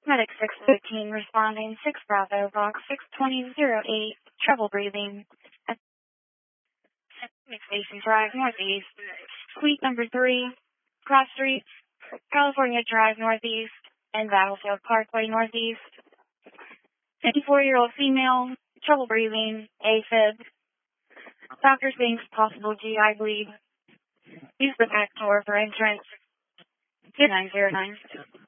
Medic 613 responding 6 Bravo, box 62008, trouble breathing. At Station Drive Northeast, Suite number 3, Cross Street, California Drive Northeast, and Battlefield Parkway Northeast. 54-year-old female, trouble breathing, AFib. Doctor thinks possible GI bleed. Use the back door for entrance. 2909.